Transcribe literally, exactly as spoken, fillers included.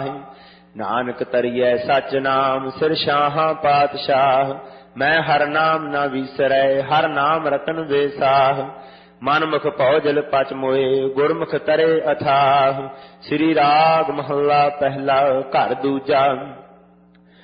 ਪਾਹੇ। ਨਾਨਕ ਤਰੀਐ ਸਚ ਨਾਮ ਸਿਰ ਸ਼ਾਹਾਂ ਪਾਤਸ਼ਾਹ। ਮੈਂ ਹਰ ਨਾਮ ਨਾ ਵੀਸਰੈ ਹਰ ਨਾਮ ਰਤਨ ਬੇਸਾਹ। ਮਨ ਮੁਖ ਭਉ ਪਚ ਮੋਏ ਗੁਰਮੁਖ ਤਰੇ ਅਥਾਹ। ਸ੍ਰੀ ਰਾਗ ਮਹੱਲਾ ਪਹਿਲਾ ਘਰ ਦੂਜਾ।